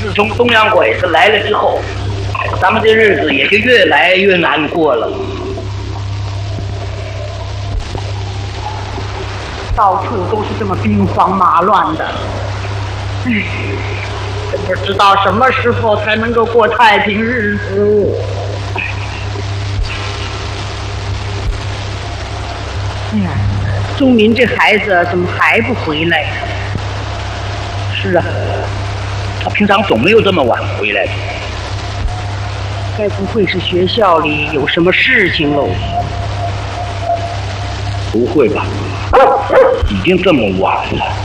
自从东洋鬼子来了之后，咱们这日子也就越来越难过了。 到处都是这么兵荒马乱的，唉，真不知道什么时候才能够过太平日子。哎呀，钟民这孩子怎么还不回来？ 是啊，他平常总没有这么晚回来的。 该不会是学校里有什么事情喽？ 不会吧？已经这么晚了。